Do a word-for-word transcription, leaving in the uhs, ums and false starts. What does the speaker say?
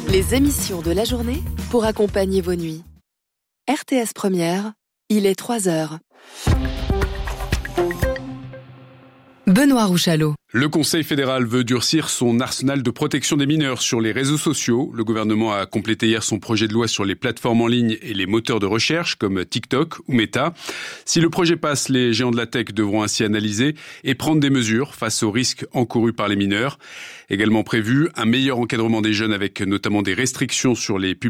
Les émissions de la journée pour accompagner vos nuits. R T S Première, il est trois heures. Benoît Rouchalot. Le Conseil fédéral veut durcir son arsenal de protection des mineurs sur les réseaux sociaux. Le gouvernement a complété hier son projet de loi sur les plateformes en ligne et les moteurs de recherche comme TikTok ou Meta. Si le projet passe, les géants de la tech devront ainsi analyser et prendre des mesures face aux risques encourus par les mineurs. Également prévu un meilleur encadrement des jeunes avec notamment des restrictions sur les publications